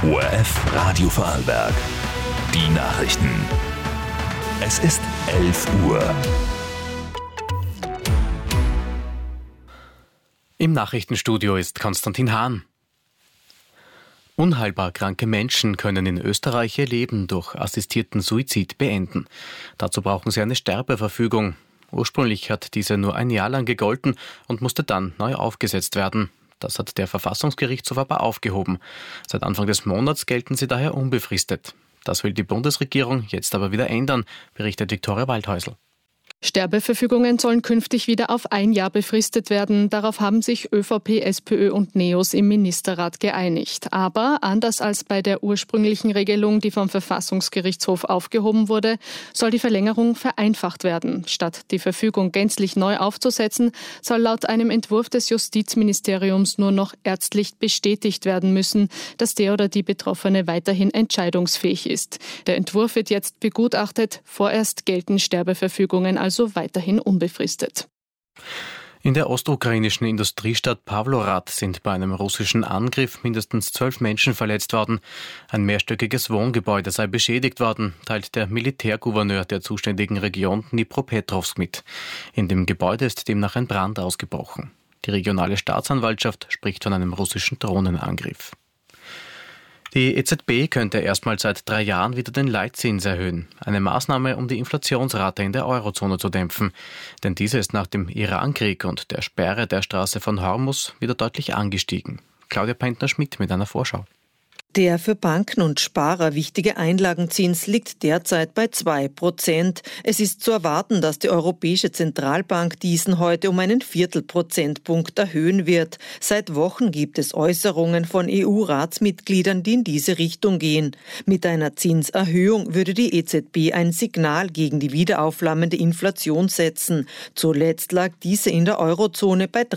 ORF Radio Vorarlberg. Die Nachrichten. Es ist 11 Uhr. Im Nachrichtenstudio ist Konstantin Hahn. Unheilbar kranke Menschen können in Österreich ihr Leben durch assistierten Suizid beenden. Dazu brauchen sie eine Sterbeverfügung. Ursprünglich hat diese nur ein Jahr lang gegolten und musste dann neu aufgesetzt werden. Das hat der Verfassungsgerichtshof aber aufgehoben. Seit Anfang des Monats gelten sie daher unbefristet. Das will die Bundesregierung jetzt aber wieder ändern, berichtet Viktoria Waldhäusl. Sterbeverfügungen sollen künftig wieder auf ein Jahr befristet werden. Darauf haben sich ÖVP, SPÖ und NEOS im Ministerrat geeinigt. Aber anders als bei der ursprünglichen Regelung, die vom Verfassungsgerichtshof aufgehoben wurde, soll die Verlängerung vereinfacht werden. Statt die Verfügung gänzlich neu aufzusetzen, soll laut einem Entwurf des Justizministeriums nur noch ärztlich bestätigt werden müssen, dass der oder die Betroffene weiterhin entscheidungsfähig ist. Der Entwurf wird jetzt begutachtet. Vorerst gelten Sterbeverfügungen also weiterhin unbefristet. In der ostukrainischen Industriestadt Pawlorad sind bei einem russischen Angriff mindestens 12 Menschen verletzt worden. Ein mehrstöckiges Wohngebäude sei beschädigt worden, teilt der Militärgouverneur der zuständigen Region Dnipropetrovsk mit. In dem Gebäude ist demnach ein Brand ausgebrochen. Die regionale Staatsanwaltschaft spricht von einem russischen Drohnenangriff. Die EZB könnte erstmals seit 3 Jahren wieder den Leitzins erhöhen. Eine Maßnahme, um die Inflationsrate in der Eurozone zu dämpfen. Denn diese ist nach dem Irankrieg und der Sperre der Straße von Hormuz wieder deutlich angestiegen. Claudia Pentner-Schmidt mit einer Vorschau. Der für Banken und Sparer wichtige Einlagenzins liegt derzeit bei 2%. Es ist zu erwarten, dass die Europäische Zentralbank diesen heute um einen Viertelprozentpunkt erhöhen wird. Seit Wochen gibt es Äußerungen von EU-Ratsmitgliedern, die in diese Richtung gehen. Mit einer Zinserhöhung würde die EZB ein Signal gegen die wiederaufflammende Inflation setzen. Zuletzt lag diese in der Eurozone bei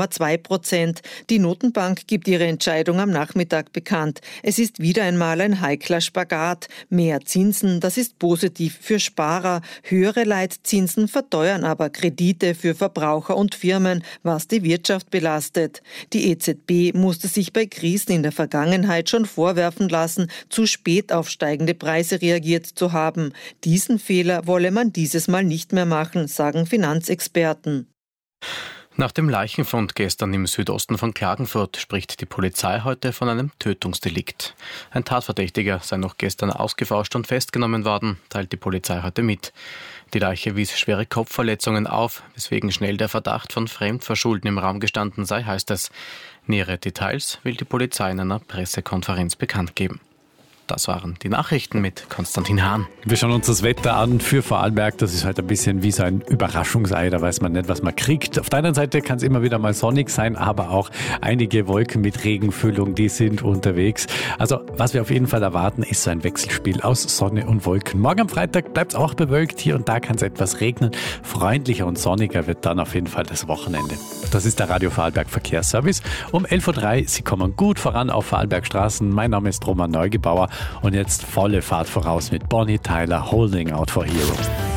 3,2%. Die Notenbank gibt ihre Entscheidung am Nachmittag bekannt. Es ist wieder einmal ein heikler Spagat. Mehr Zinsen, das ist positiv für Sparer. Höhere Leitzinsen verteuern aber Kredite für Verbraucher und Firmen, was die Wirtschaft belastet. Die EZB musste sich bei Krisen in der Vergangenheit schon vorwerfen lassen, zu spät auf steigende Preise reagiert zu haben. Diesen Fehler wolle man dieses Mal nicht mehr machen, sagen Finanzexperten. Nach dem Leichenfund gestern im Südosten von Klagenfurt spricht die Polizei heute von einem Tötungsdelikt. Ein Tatverdächtiger sei noch gestern ausgeforscht und festgenommen worden, teilt die Polizei heute mit. Die Leiche wies schwere Kopfverletzungen auf, weswegen schnell der Verdacht von Fremdverschulden im Raum gestanden sei, heißt es. Nähere Details will die Polizei in einer Pressekonferenz bekannt geben. Das waren die Nachrichten mit Konstantin Hahn. Wir schauen uns das Wetter an für Vorarlberg. Das ist halt ein bisschen wie so ein Überraschungsei. Da weiß man nicht, was man kriegt. Auf der anderen Seite kann es immer wieder mal sonnig sein, aber auch einige Wolken mit Regenfüllung, die sind unterwegs. Also was wir auf jeden Fall erwarten, ist so ein Wechselspiel aus Sonne und Wolken. Morgen am Freitag bleibt es auch bewölkt. Hier und da kann es etwas regnen. Freundlicher und sonniger wird dann auf jeden Fall das Wochenende. Das ist der Radio Vorarlberg Verkehrsservice. Um 11.03 Uhr. Sie kommen gut voran auf Vorarlbergstraßen. Mein Name ist Roman Neugebauer. Und jetzt volle Fahrt voraus mit Bonnie Tyler, Holding Out for Hero.